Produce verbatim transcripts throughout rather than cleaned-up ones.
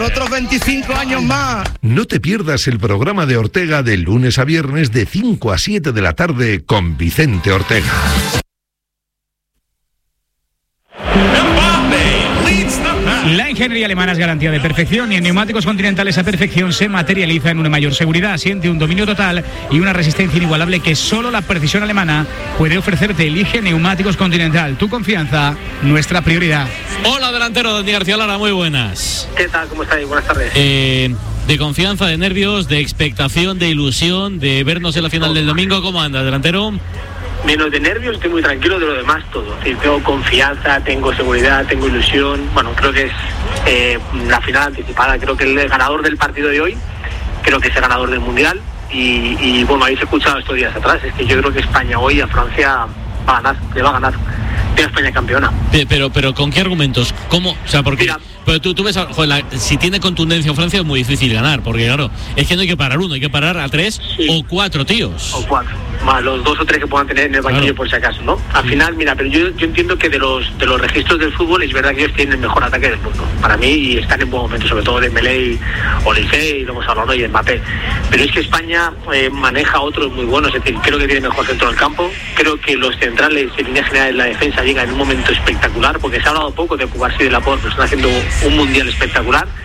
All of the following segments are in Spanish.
otros veinticinco años más. No te pierdas el programa de Ortega de lunes a viernes de cinco a siete de la tarde con Vicente Ortega. La ingeniería alemana es garantía de perfección y en Neumáticos Continental esa perfección se materializa en una mayor seguridad, siente un dominio total y una resistencia inigualable que solo la precisión alemana puede ofrecerte. Elige Neumáticos Continental, tu confianza, nuestra prioridad. Hola, delantero Dani García Lara, muy buenas. ¿Qué tal? ¿Cómo estáis? Buenas tardes. Eh, de confianza, de nervios, de expectación, de ilusión, de vernos en la final del domingo. ¿Cómo andas, delantero? Menos de nervios, estoy muy tranquilo de lo demás todo. Es decir, tengo confianza, tengo seguridad, tengo ilusión. Bueno, creo que es eh, la final anticipada. Creo que el ganador del partido de hoy, creo que es el ganador del Mundial. Y, y bueno, habéis escuchado estos días atrás. Es que yo creo que España hoy a Francia va a ganar, le va a ganar. Tiene España campeona. Pero, pero ¿con qué argumentos? ¿Cómo? O sea, porque... Mira, pero tú, tú ves, joder, la, si tiene contundencia Francia es muy difícil ganar, porque claro, es que no hay que parar uno, hay que parar a tres sí. o cuatro tíos. O cuatro, más los dos o tres que puedan tener en el banquillo, claro, por si acaso, ¿no? Al sí. final, mira, pero yo, yo entiendo que de los de los registros del fútbol es verdad que ellos tienen el mejor ataque del mundo, para mí, y están en buen momento, sobre todo Dembélé y Olise, y lo hemos hablado, ¿no? Y Mbappé. Pero es que España eh, maneja otros muy buenos, es decir, creo que tiene mejor centro del campo, creo que los centrales en línea general en la defensa llegan en un momento espectacular, porque se ha hablado poco de Cubarsí y de Laporte, pero están haciendo un mundial espectacular,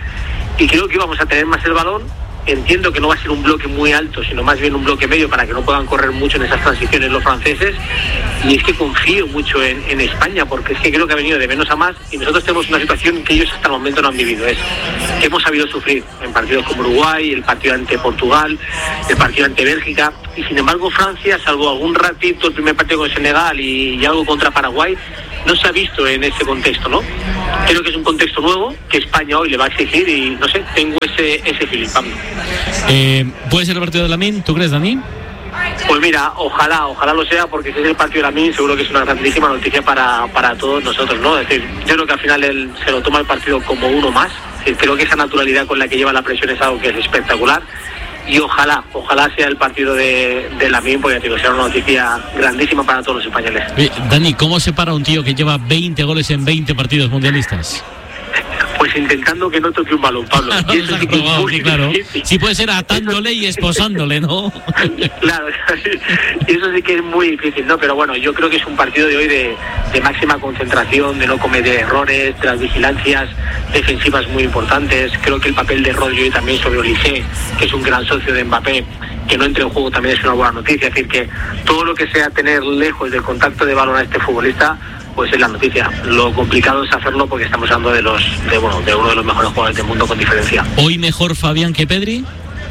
y creo que vamos a tener más el balón. Entiendo que no va a ser un bloque muy alto, sino más bien un bloque medio para que no puedan correr mucho en esas transiciones los franceses, y es que confío mucho en, en España, porque es que creo que ha venido de menos a más, y nosotros tenemos una situación que ellos hasta el momento no han vivido, es que hemos sabido sufrir en partidos como Uruguay, el partido ante Portugal, el partido ante Bélgica, y sin embargo Francia, salvo algún ratito el primer partido con Senegal y, y algo contra Paraguay, no se ha visto en ese contexto, ¿no? Creo que es un contexto nuevo que España hoy le va a exigir, y no sé, tengo ese ese feeling, Pablo. Eh, ¿Puede ser el partido de Lamine? ¿Tú crees, Dani? Pues mira, ojalá, ojalá lo sea, porque si es el partido de Lamine seguro que es una grandísima noticia para, para todos nosotros, ¿no? Es decir, yo creo que al final él se lo toma el partido como uno más. Es decir, creo que esa naturalidad con la que lleva la presión es algo que es espectacular. Y ojalá, ojalá sea el partido de, de Lamine, porque digo, será una noticia grandísima para todos los españoles. Eh, Dani, ¿cómo se para un tío que lleva veinte goles en veinte partidos mundialistas? Pues intentando que no toque un balón, Pablo. Claro, y eso sí que probado, es muy sí, claro. difícil. Sí, puede ser atándole y esposándole, ¿no? Claro, eso sí que es muy difícil, ¿no? Pero bueno, yo creo que es un partido de hoy de, de máxima concentración, de no cometer errores, de las vigilancias defensivas muy importantes. Creo que el papel de Rodri hoy también sobre Olise, que es un gran socio de Mbappé, que no entre en juego también es una buena noticia. Es decir, que todo lo que sea tener lejos del contacto de balón a este futbolista, pues es la noticia. Lo complicado es hacerlo porque estamos hablando de los de, bueno, de uno de los mejores jugadores del mundo con diferencia. ¿Hoy mejor Fabián que Pedri?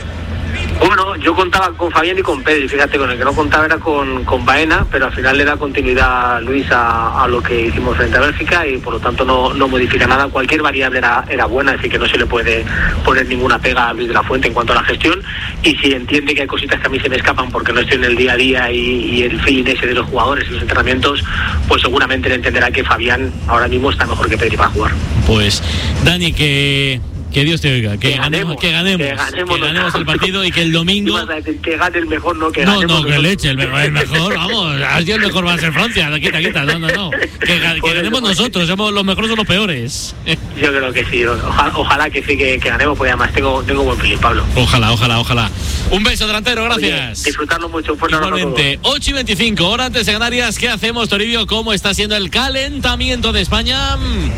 Bueno, yo contaba con Fabián y con Pedri, fíjate, con el que no contaba era con, con Baena, pero al final le da continuidad Luis a, a lo que hicimos frente a Bélgica, y por lo tanto no, no modifica nada. Cualquier variable era, era buena, es decir, que no se le puede poner ninguna pega a Luis de la Fuente en cuanto a la gestión, y si entiende que hay cositas que a mí se me escapan porque no estoy en el día a día y, y el feeling ese de los jugadores y los entrenamientos, pues seguramente le entenderá que Fabián ahora mismo está mejor que Pedri para jugar. Pues Dani, que... Que Dios te oiga, que, que ganemos, que ganemos, que ganemos, que ganemos el partido, y que el domingo... Que gane el mejor, no, que no, ganemos. No, que leche, el mejor, el mejor, vamos, así el mejor va a ser Francia, quita, quita, no, no, no. Que, que ganemos nosotros, somos los mejores o los peores. Yo creo que sí, ojalá, ojalá que sí, que, que ganemos, pues además tengo, tengo buen feeling, Pablo. Ojalá, ojalá, ojalá. Un beso, delantero, gracias. Oye, disfrutarlo mucho. Igualmente, ocho y veinticinco, hora antes de Canarias. ¿Qué hacemos, Toribio? ¿Cómo está siendo el calentamiento de España?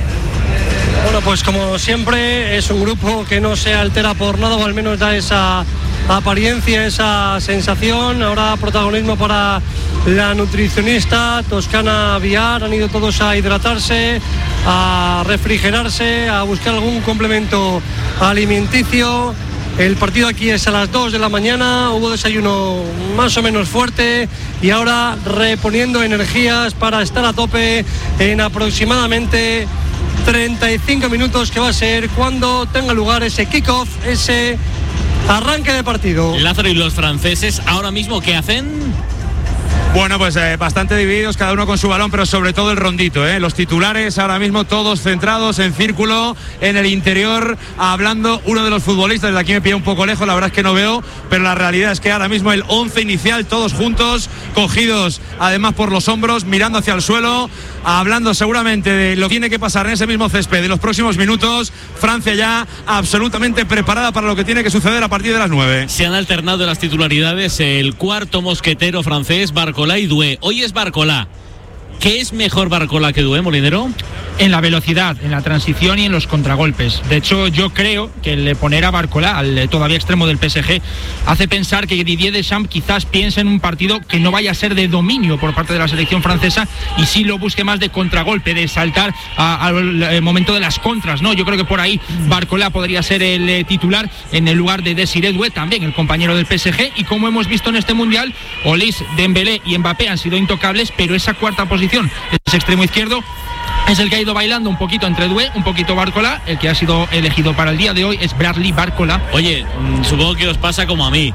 Bueno, pues como siempre es un grupo que no se altera por nada, o al menos da esa apariencia, esa sensación. Ahora protagonismo para la nutricionista Toscana Villar. Han ido todos a hidratarse, a refrigerarse, a buscar algún complemento alimenticio. El partido aquí es a las dos de la mañana, hubo desayuno más o menos fuerte, y ahora reponiendo energías para estar a tope en aproximadamente treinta y cinco minutos, que va a ser cuando tenga lugar ese kick-off, ese arranque de partido. Lázaro, ¿y los franceses ahora mismo qué hacen? Bueno, pues eh, bastante divididos, cada uno con su balón, pero sobre todo el rondito, ¿eh? Los titulares ahora mismo todos centrados en círculo, en el interior, hablando uno de los futbolistas. Desde aquí me pilla un poco lejos, la verdad es que no veo, pero la realidad es que ahora mismo el once inicial, todos juntos, cogidos además por los hombros, mirando hacia el suelo, hablando seguramente de lo que tiene que pasar en ese mismo césped en los próximos minutos. Francia ya absolutamente preparada para lo que tiene que suceder a partir de las nueve. Se han alternado las titularidades, el cuarto mosquetero francés, Barcola y Doué. Hoy es Barcola. ¿Qué es mejor Barcola que Doué, Molinero? En la velocidad, en la transición y en los contragolpes. De hecho, yo creo que el poner a Barcola, al todavía extremo del P S G, hace pensar que Didier Deschamps quizás piense en un partido que no vaya a ser de dominio por parte de la selección francesa y sí lo busque más de contragolpe, de saltar a, al momento de las contras, ¿no? Yo creo que por ahí Barcola podría ser el eh, titular en el lugar de Désiré Doué, también el compañero del P S G, y como hemos visto en este Mundial, Olise, Dembélé y Mbappé han sido intocables, pero esa cuarta posición, ese extremo izquierdo, es el que ha ido bailando un poquito entre Doué, un poquito Barcola. El que ha sido elegido para el día de hoy es Bradley Barcola. Oye, supongo que os pasa como a mí.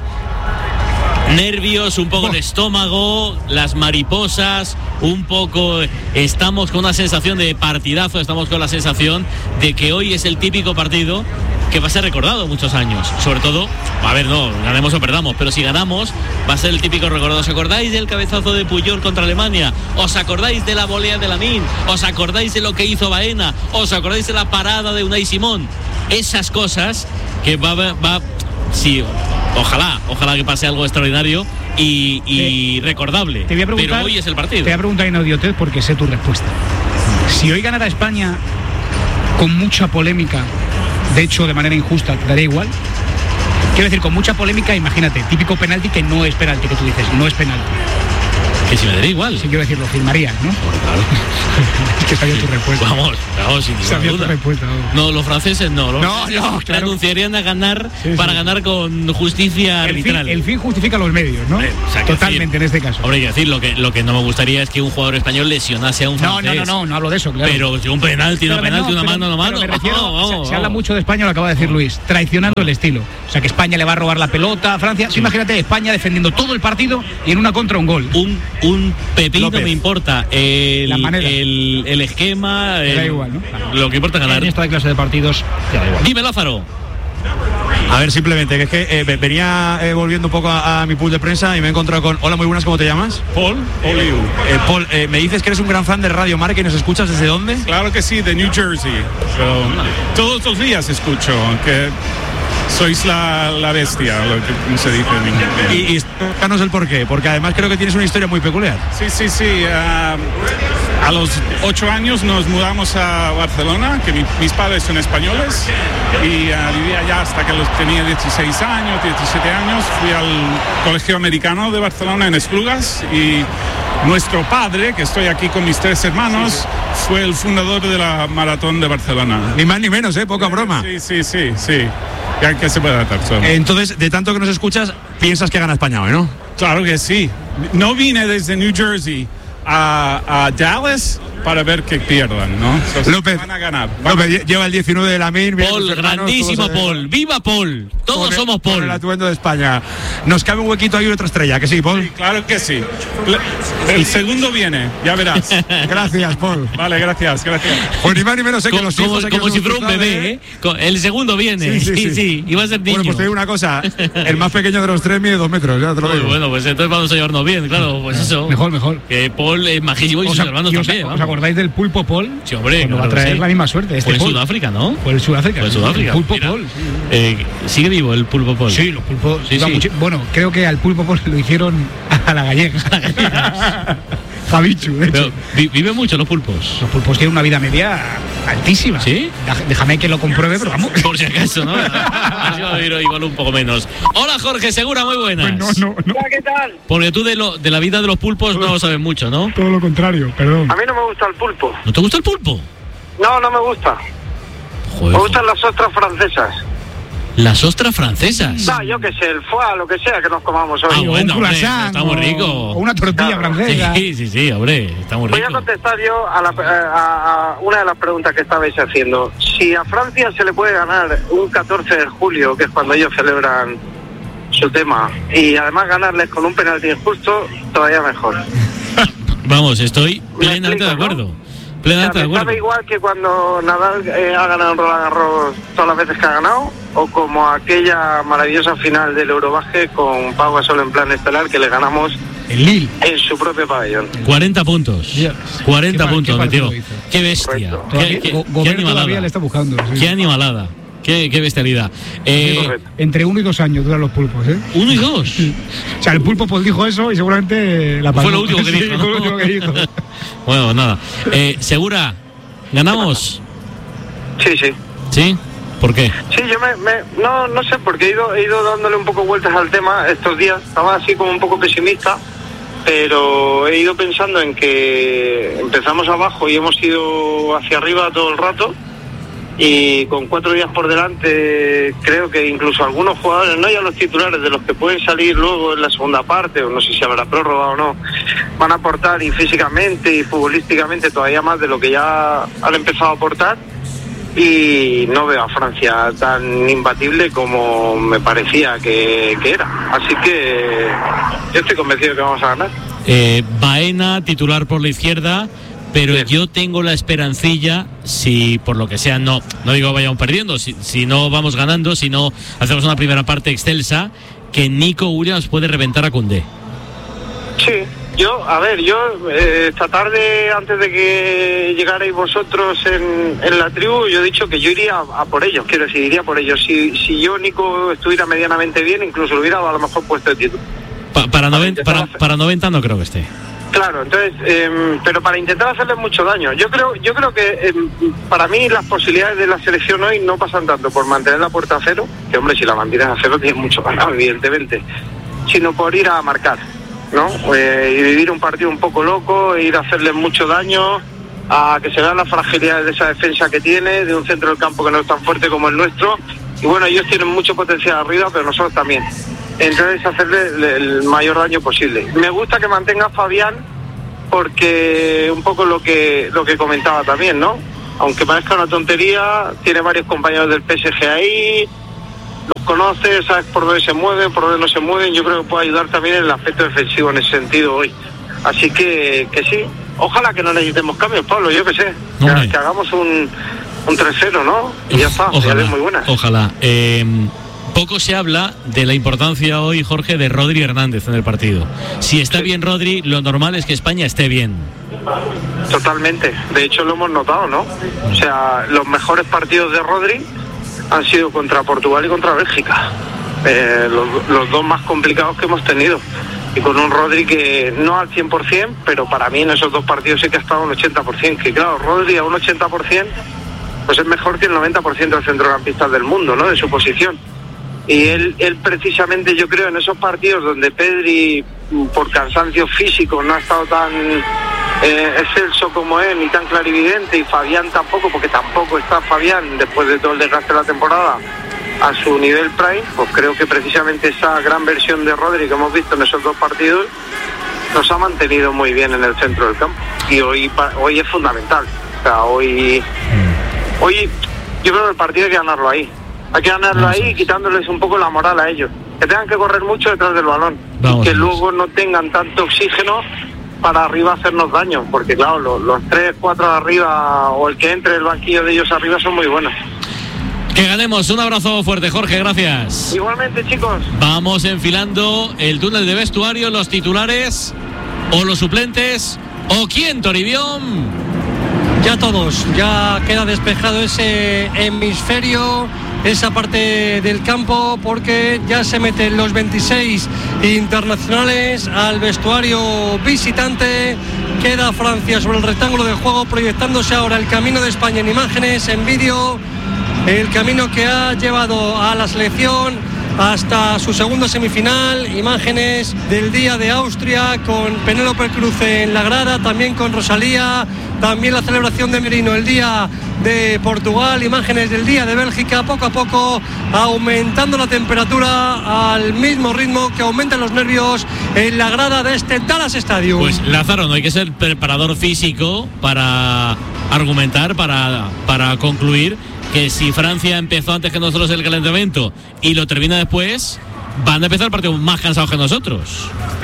Nervios, un poco oh. el estómago, las mariposas, un poco, estamos con una sensación de partidazo, estamos con la sensación de que hoy es el típico partido que va a ser recordado muchos años. Sobre todo, a ver, no, ganemos o perdamos, pero si ganamos, va a ser el típico recordado. ¿Os acordáis del cabezazo de Puyol contra Alemania? ¿Os acordáis de la volea de Lamine? ¿Os acordáis de lo que hizo Baena? ¿Os acordáis de la parada de Unai Simón? Esas cosas que va, va sí, ojalá, ojalá que pase algo extraordinario y, y te, recordable. Te voy a preguntar, pero hoy es el partido. Te voy a preguntar en audiotez porque sé tu respuesta. Si hoy ganara España con mucha polémica, de hecho de manera injusta, ¿te daría igual? Quiero decir, con mucha polémica, imagínate, típico penalti que no es penalti, que tú dices, no es penalti. Que si me daría igual. Sí, quiero decir, lo firmarías, ¿no? Bueno, claro. Es que sabía tu respuesta. Vamos, vamos, sin sabía duda. tu respuesta. Vamos. No, los franceses no. Los no, franceses no, claro. renunciarían a ganar sí, sí. para ganar con justicia el arbitral. Fin, el fin justifica los medios, ¿no? Hombre, o sea, totalmente decir, en este caso. Hombre, hay que decir, lo que, lo que no me gustaría es que un jugador español lesionase a un no, francés. No, no, no, no hablo de eso, claro. Pero si un penalti, una penalti, no, una mano, una mano. Me refiero, oh, oh, oh, se, se habla mucho de España, lo acaba de decir Luis, traicionando el estilo. O sea, que España le va a robar la pelota a Francia. Sí. Imagínate, España defendiendo todo el partido y en una contra un gol. Un, un pepino López. Me importa el, el, el esquema, el, da igual, ¿no? Lo que importa ganar. En esta clase de partidos, ya da igual. Dime, Lázaro. A ver, simplemente, que es que eh, venía eh, volviendo un poco a, a mi pool de prensa y me he encontrado con... Hola, muy buenas, ¿cómo te llamas? Paul, Oliu. Eh, Paul, eh, me dices que eres un gran fan de Radio Marca y nos escuchas ¿desde dónde? Claro que sí, de New Jersey. So, todos los días escucho, aunque sois la, la bestia, lo que se dice en inglés. Y, y explícanos el porqué, porque además creo que tienes una historia muy peculiar. Sí, sí, sí. Uh, a los ocho años nos mudamos a Barcelona, que mi, mis padres son españoles, y uh, viví allá hasta que los tenía dieciséis años, diecisiete años. Fui al Colegio Americano de Barcelona en Esplugas y nuestro padre, que estoy aquí con mis tres hermanos, sí, sí. fue el fundador de la Maratón de Barcelona. Ni más ni menos, ¿eh? Poca broma. Sí, sí, sí, sí. Ya que se puede adaptar solo. Entonces, de tanto que nos escuchas, piensas que gana España hoy, ¿no? Claro que sí. No vine desde New Jersey a, a Dallas para ver que pierdan, ¿no? Entonces, López, van a ganar. Van López a... lleva el diecinueve de Lamine. Paul, grandísimo Paul. ¡Viva Paul! Todos con somos el, Paul. Con el atuendo de España. Nos cabe un huequito ahí, otra estrella, ¿que sí, Paul? Sí, claro que sí. El segundo viene, ya verás. Gracias, Paul. Vale, gracias, gracias. Pues ni más ni menos sé que como, los hijos... Como, como si fuera un bebé, ¿eh? El segundo viene. Sí, sí, sí. sí, sí. Y va a ser niño. Bueno, pues te digo una cosa. El más pequeño de los tres mide dos metros, ya te lo digo. Pues bueno, pues entonces vamos a llevarnos bien, claro. Pues eso. Mejor, mejor. Que Paul es majísimo y sus hermanos también. ¿Os acordáis del Pulpo Paul? Sí, hombre, claro, va a traer sí. la misma suerte. Este fue en Paul. Sudáfrica, ¿no? Fue en Sudáfrica. Fue en Sudáfrica. Pulpo Mira, Paul. Eh, ¿Sigue vivo el Pulpo Paul? Sí, los pulpos. Sí, sí. Bueno, creo que al Pulpo Paul lo hicieron a la gallega. Javichu, de hecho. Pero, ¿viven mucho los pulpos? Los pulpos tienen una vida media altísima. ¿Sí? Déjame que lo compruebe, pero vamos. Por si acaso, ¿no? Así va a vivir igual un poco menos. Hola, Jorge Segura, muy buenas. Pues no, no, no. Hola, ¿qué tal? Porque tú de, lo, de la vida de los pulpos no lo sabes mucho, ¿no? Todo lo contrario, perdón. A mí no me gusta el pulpo. ¿No te gusta el pulpo? No, no me gusta. Joder, me gustan las ostras francesas. ¿Las ostras francesas? No, yo qué sé, el foie, lo que sea que nos comamos hoy. Ah, bueno, un croissant, está muy rico. O una tortilla claro. francesa. Sí, sí, sí, hombre, está muy rico. Voy a contestar yo a, la, a, a una de las preguntas que estabais haciendo. Si a Francia se le puede ganar un catorce de julio, que es cuando ellos celebran su tema, y además ganarles con un penalti injusto, todavía mejor. Vamos, estoy plenamente explico, de acuerdo. ¿no? Plenamente O sea, de ¿me acuerdo. sabe igual que cuando Nadal eh, ha ganado en Roland Garros todas las veces que ha ganado? ¿O como aquella maravillosa final del Eurobasket con Pau Gasol en plan estelar que le ganamos El Lille. en su propio pabellón? cuarenta puntos. Yes. cuarenta ¿Qué pa- puntos, qué metió. partido hizo? Qué bestia. Correcto. Qué, Todavía- qué- Go- qué Gobert animalada. todavía le está buscando. Sí. Qué animalada. Qué, qué bestialidad. Eh, Correcto. Entre uno y dos años duran los pulpos, ¿eh? uno y dos. O sea, el pulpo pues dijo eso y seguramente la Fue palmó. lo último que Sí, dijo, fue ¿no? lo último que dijo. Bueno, nada. Eh, Segura, ¿ganamos? Sí, sí. ¿Sí? ¿Por qué? Sí, yo me, me- no, no sé, porque he ido, he ido dándole un poco vueltas al tema estos días. Estaba así como un poco pesimista, pero he ido pensando en que empezamos abajo y hemos ido hacia arriba todo el rato. Y con cuatro días por delante, creo que incluso algunos jugadores, no ya los titulares, de los que pueden salir luego en la segunda parte, o no sé si habrá prórroga o no, van a aportar y físicamente y futbolísticamente todavía más de lo que ya han empezado a aportar. Y no veo a Francia tan imbatible como me parecía que, que era. Así que yo estoy convencido que vamos a ganar. Eh, Baena, titular por la izquierda, pero Bien. yo tengo la esperancilla, si por lo que sea, no no digo vayamos perdiendo, si, si no vamos ganando, si no hacemos una primera parte excelsa, que Nico Williams puede reventar a Koundé. Sí, yo, a ver, yo eh, esta tarde, antes de que llegarais vosotros en, en la tribu, yo he dicho que yo iría a, a por ellos, quiero decir, iría por ellos. Si, si yo, Nico, estuviera medianamente bien, incluso lo hubiera a lo mejor puesto de título. Pa- para, noventa, intentar para, hacer- para noventa no creo que esté. Claro, entonces, eh, pero para intentar hacerles mucho daño. Yo creo, yo creo que eh, para mí las posibilidades de la selección hoy no pasan tanto por mantener la puerta a cero, que hombre, si la mantienes a cero tienes mucho ganado, evidentemente, sino por ir a marcar, ¿no? Eh, y vivir un partido un poco loco, ir a hacerles mucho daño, a que se vean las fragilidades de esa defensa que tiene, de un centro del campo que no es tan fuerte como el nuestro. Y bueno, ellos tienen mucho potencial arriba, pero nosotros también. Entonces, hacerle el mayor daño posible. Me gusta que mantenga a Fabián, porque un poco lo que lo que comentaba también, ¿no? Aunque parezca una tontería, tiene varios compañeros del P S G ahí, los conoce, sabes por dónde se mueven, por dónde no se mueven. Yo creo que puede ayudar también en el aspecto defensivo en ese sentido hoy. Así que, que sí, ojalá que no necesitemos cambios, Pablo, yo que sé, que, que hagamos un, un tres cero, ¿no? Y ya está, ya es muy buena. Ojalá. Eh, poco se habla de la importancia hoy, Jorge, de Rodri Hernández en el partido. Si está bien Rodri, lo normal es que España esté bien. Totalmente, de hecho lo hemos notado, ¿no? O sea, los mejores partidos de Rodri han sido contra Portugal y contra Bélgica, eh, los, los dos más complicados que hemos tenido, y con un Rodri que no al cien por ciento, pero para mí en esos dos partidos sí que ha estado un ochenta por ciento, que claro, Rodri a un ochenta por ciento pues es mejor que el noventa por ciento de centrocampistas del mundo, ¿no? De su posición. Y él, él precisamente, yo creo, en esos partidos donde Pedri, por cansancio físico, no ha estado tan eh, excelso como él, ni tan clarividente, y Fabián tampoco, porque tampoco está Fabián, después de todo el desgaste de la temporada, a su nivel prime, pues creo que precisamente esa gran versión de Rodri que hemos visto en esos dos partidos nos ha mantenido muy bien en el centro del campo. Y hoy, hoy es fundamental. O sea, hoy, hoy yo creo que el partido hay que ganarlo ahí. Hay que ganarlo ahí, quitándoles un poco la moral a ellos. Que tengan que correr mucho detrás del balón. Vamos, y que vamos. luego no tengan tanto oxígeno para arriba hacernos daño. Porque claro, los, los tres, cuatro de arriba, o el que entre el banquillo de ellos arriba, son muy buenos. Que ganemos. Un abrazo fuerte, Jorge, gracias. Igualmente, chicos. Vamos enfilando el túnel de vestuario, los titulares o los suplentes. ¿O quién, Toribión? Ya todos, ya queda despejado ese hemisferio, esa parte del campo, porque ya se meten los veintiséis internacionales al vestuario visitante. Queda Francia sobre el rectángulo de juego, proyectándose ahora el camino de España en imágenes, en vídeo, el camino que ha llevado a la selección hasta su segundo semifinal. Imágenes del día de Austria con Penélope Cruz en la grada, también con Rosalía, también la celebración de Merino el día de Portugal, imágenes del día de Bélgica, poco a poco aumentando la temperatura al mismo ritmo que aumentan los nervios en la grada de este Dallas Stadium. Pues Lázaro, no hay que ser preparador físico para argumentar, para, para concluir que si Francia empezó antes que nosotros el calentamiento y lo termina después, van a empezar el partido más cansados que nosotros.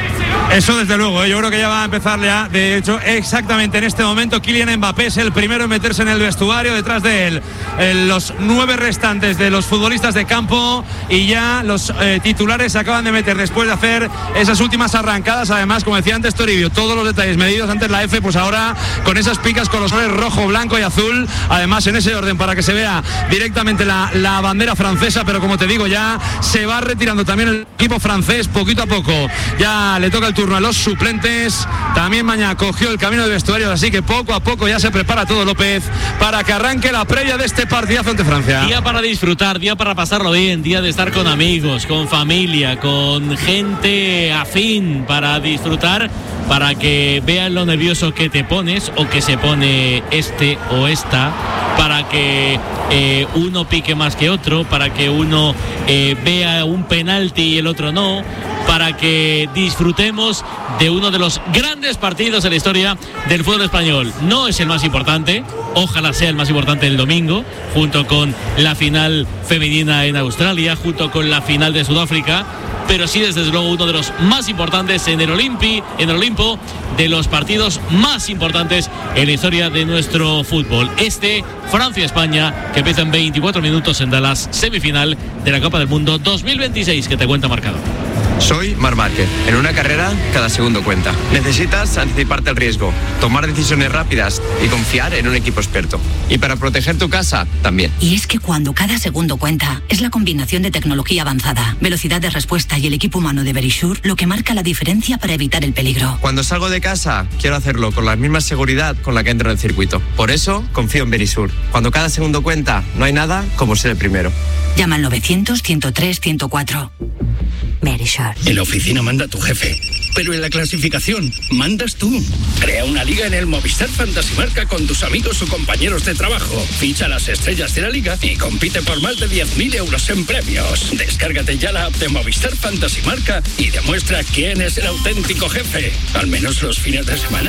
Eso desde luego, ¿eh? Yo creo que ya va a empezar ya. De hecho, exactamente en este momento Kylian Mbappé es el primero en meterse en el vestuario, detrás de él eh, los nueve restantes de los futbolistas de campo, y ya los eh, titulares se acaban de meter después de hacer esas últimas arrancadas. Además, como decía antes Toribio, todos los detalles medidos antes la F, pues ahora con esas picas con los colores rojo, blanco y azul, además en ese orden para que se vea directamente la, la bandera francesa. Pero como te digo, ya se va retirando también el equipo francés poquito a poco. Ya le toca el turno a los suplentes. También mañana cogió el camino de vestuarios, así que poco a poco ya se prepara todo López para que arranque la previa de este partidazo ante Francia. Día para disfrutar, día para pasarlo bien, día de estar con amigos, con familia, con gente afín, para disfrutar, para que vean lo nervioso que te pones o que se pone este o esta, para que eh, uno pique más que otro, para que uno eh, vea un penalti y el otro no, para que disfrutemos de uno de los grandes partidos de la historia del fútbol español. No es el más importante, ojalá sea el más importante el domingo, junto con la final femenina en Australia, junto con la final de Sudáfrica, pero sí desde luego uno de los más importantes en el Olimpi, en el Olimpo, de los partidos más importantes en la historia de nuestro fútbol. Este Francia-España, que empieza en veinticuatro minutos en Dallas, semifinal de la Copa del Mundo dos mil veintiséis, que te cuenta marcado. Soy Marc Márquez. En una carrera, cada segundo cuenta. Necesitas anticiparte al riesgo, tomar decisiones rápidas y confiar en un equipo experto. Y para proteger tu casa, también. Y es que cuando cada segundo cuenta, es la combinación de tecnología avanzada, velocidad de respuesta y el equipo humano de Verisure lo que marca la diferencia para evitar el peligro. Cuando salgo de casa, quiero hacerlo con la misma seguridad con la que entro en el circuito. Por eso, confío en Verisure. Cuando cada segundo cuenta, no hay nada como ser el primero. Llama al novecientos, ciento tres, ciento cuatro. Verisure. En la oficina manda tu jefe, pero en la clasificación mandas tú. Crea una liga en el Movistar Fantasy Marca con tus amigos o compañeros de trabajo. Ficha las estrellas de la liga y compite por más de diez mil euros en premios. Descárgate ya la app de Movistar Fantasy Marca y demuestra quién es el auténtico jefe, al menos los fines de semana.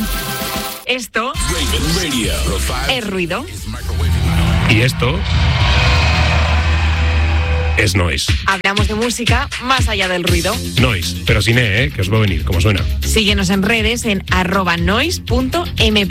Esto es ruido. Y esto es noise. Hablamos de música más allá del ruido. Noise, pero sin E, ¿eh? Que os va a venir, como suena. Síguenos en redes en arroba noise punto m.